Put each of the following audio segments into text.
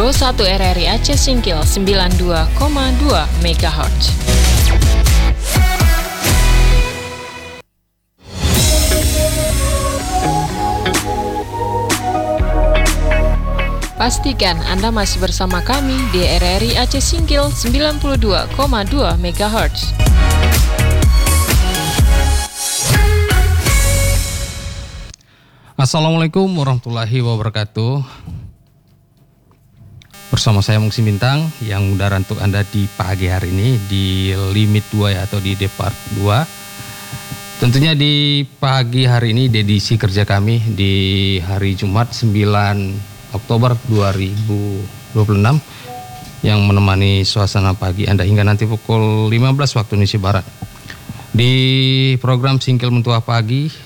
101 RRI Aceh Singkil 92,2 MHz. Pastikan Anda masih bersama kami di RRI Aceh Singkil 92,2 MHz. Assalamualaikum warahmatullahi wabarakatuh. Bersama saya Mungsi Bintang yang udara untuk Anda di pagi hari ini di limit 2 ya, atau di Depart 2. Tentunya di pagi hari ini edisi kerja kami di hari Jumat 9 Oktober 2026 yang menemani suasana pagi Anda hingga nanti pukul 15 waktu Indonesia Barat. Di program Singkil Mentua Pagi,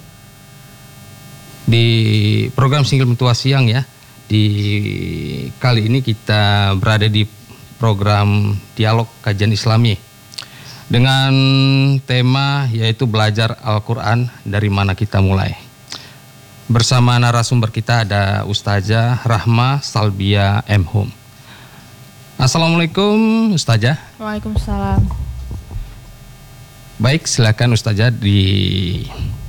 di program Singkil Mentua Siang ya, di kali ini kita berada di program Dialog Kajian Islami dengan tema yaitu belajar Al-Quran, dari mana kita mulai. Bersama narasumber kita ada Ustazah Rahma Salbia M. Hum. Assalamualaikum Ustazah. Waalaikumsalam. Baik, silakan Ustazah di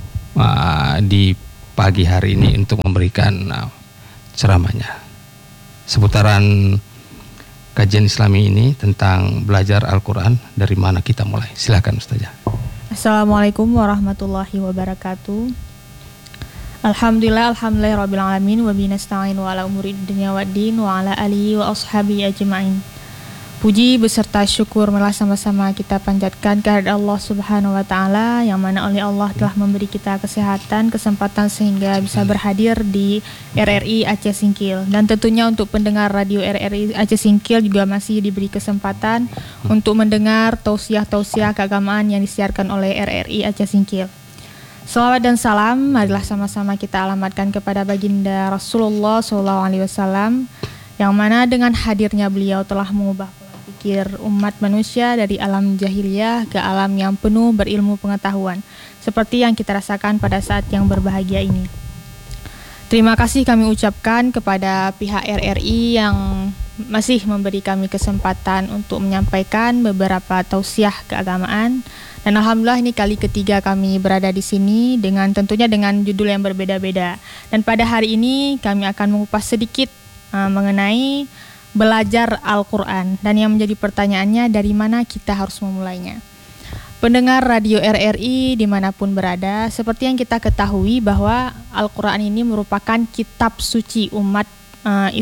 pagi hari ini untuk memberikan ceramahnya seputaran kajian Islami ini tentang belajar Al-Quran, dari mana kita mulai. Silakan Ustazah. Assalamualaikum warahmatullahi wabarakatuh. Alhamdulillahirabbil alamin wa bihi nasta'in wa ala umuri dunya waddin wa ala alihi wa ashabihi ajmain. Puji beserta syukur marilah sama-sama kita panjatkan kehadirat Allah Subhanahu wa taala, yang mana oleh Allah telah memberi kita kesehatan, kesempatan sehingga bisa berhadir di RRI Aceh Singkil. Dan tentunya untuk pendengar radio RRI Aceh Singkil juga masih diberi kesempatan untuk mendengar tausiah-tausiah keagamaan yang disiarkan oleh RRI Aceh Singkil. Salawat dan salam marilah sama-sama kita alamatkan kepada baginda Rasulullah SAW, yang mana dengan hadirnya beliau telah mengubah pikir umat manusia dari alam jahiliyah ke alam yang penuh berilmu pengetahuan, seperti yang kita rasakan pada saat yang berbahagia ini. Terima kasih kami ucapkan kepada pihak RRI yang masih memberi kami kesempatan untuk menyampaikan beberapa tausiah keagamaan. Dan alhamdulillah ini kali ketiga kami berada di sini tentunya dengan judul yang berbeda-beda. Dan pada hari ini kami akan mengupas sedikit mengenai belajar Al-Quran, dan yang menjadi pertanyaannya, dari mana kita harus memulainya. Pendengar radio RRI dimanapun berada, seperti yang kita ketahui bahwa Al-Quran ini merupakan kitab suci umat